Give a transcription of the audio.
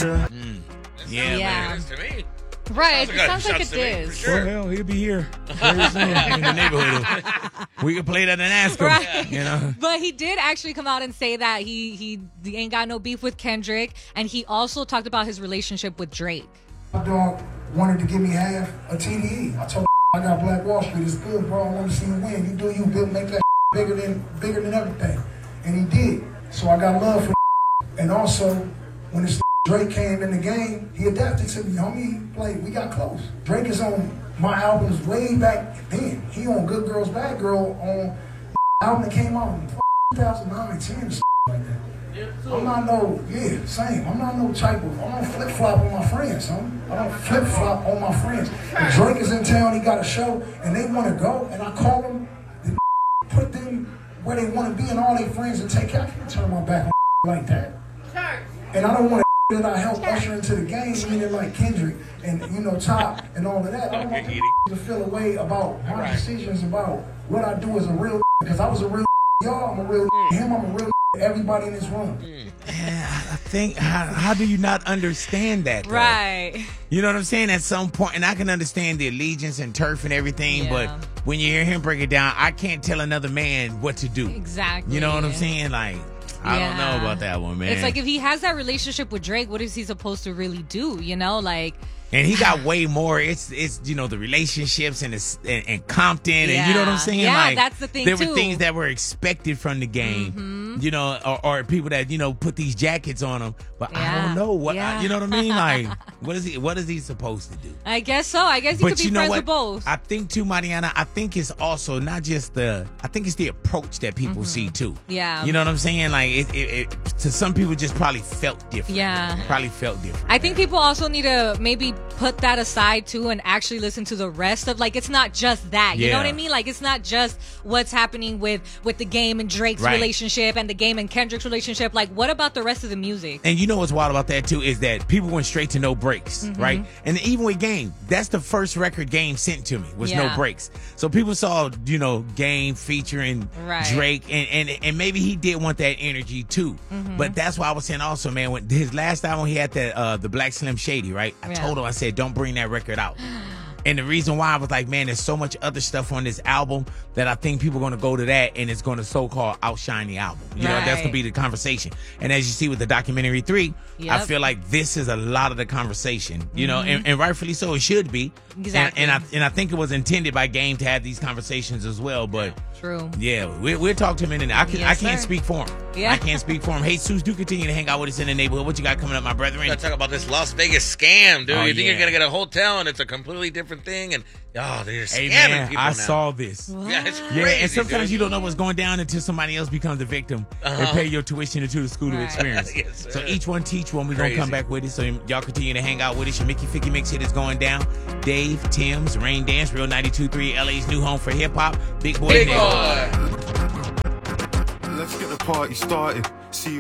Yeah, man. To me. Right, it sounds like it is. Sure. Well, he'll be here very soon in the neighborhood. We can play that and ask him, right. you know. But he did actually come out and say that he ain't got no beef with Kendrick, and he also talked about his relationship with Drake. My dog wanted to give me half a TDE. I told him I got Black Wall Street. It's good, bro. I want to see you win. You do you, Bill. Make that bigger than everything. And he did. So I got love for and also when this Drake came in the game, he adapted to me, homie. Like, we got close. Drake is on my albums way back then. He on Good Girls, Bad Girl on album that came out in 2009, 10, like that. I'm not same. I'm not no type of, I don't flip-flop on my friends, son. I don't flip-flop on my friends. If Drake is in town, he got a show, and they want to go, and I call them, put them where they want to be and all their friends and take care. I can't turn my back on like that. And I don't want that I help usher into the game, meaning like Kendrick and, you know, Top and all of that. I don't want to feel a way about my decisions about what I do as a real because I was a real y'all, I'm a real him, I'm a real everybody in this room. Yeah, I think, how do you not understand that, though? Right. You know what I'm saying? At some point, and I can understand the allegiance and turf and everything, but when you hear him break it down, I can't tell another man what to do. Exactly. You know what I'm saying? Like, I don't know about that one, man. It's like if he has that relationship with Drake, what is he supposed to really do? You know, like. And he got way more. It's you know, the relationships and Compton and you know what I'm saying? Yeah, like, that's the thing there too. were things that were expected from the game, you know, or people that, you know, put these jackets on them. But I don't know what you know what I mean? Like, what is he supposed to do? I guess so. I guess he could be friends with both. I think too, Mariana, I think it's also not just I think it's the approach that people see too. Yeah. You know what I'm saying? Like it to some people just probably felt different. Yeah. Probably felt different. I think people also need to maybe put that aside too and actually listen to the rest of, like, it's not just that. You know what I mean? Like, it's not just what's happening with the game and Drake's relationship and the game and Kendrick's relationship. Like, what about the rest of the music? And you know what's wild about that too is that people went straight to No Breaks, right? And even with Game, that's the first record Game sent to me was No Breaks. So people saw, you know, Game featuring Drake, and maybe he did want that energy too. But that's why I was saying also, man, when his last album he had the Black Slim Shady, right? I told him, I said, don't bring that record out. And the reason why I was like, man, there's so much other stuff on this album that I think people are going to go to that and it's going to so-called outshine the album. You know, that's going to be the conversation. And as you see with the documentary 3, I feel like this is a lot of the conversation, you know, and rightfully so, it should be. Exactly. And I think it was intended by Game to have these conversations as well. But true. Yeah, we'll talk to him in a minute. I can't speak for him. I can't speak for him. Hey, Seuss, do continue to hang out with us in the neighborhood. What you got coming up, my brethren? We got to talk about this Las Vegas scam, dude. You think you're going to get a hotel and it's a completely different thing, and they're scamming people now. I saw this. Yeah, it's crazy. Yeah, and sometimes you don't know what's going down until somebody else becomes the victim and pay your tuition into the school of experience. Yes, so each one teach one. We're going to come back with it. So y'all continue to hang out with us. Your Mickey Ficky Mix hit is going down. Dave, Tim's, Rain Dance, Real 92.3, LA's new home for hip hop. Big Boy. Let's get the party started. See you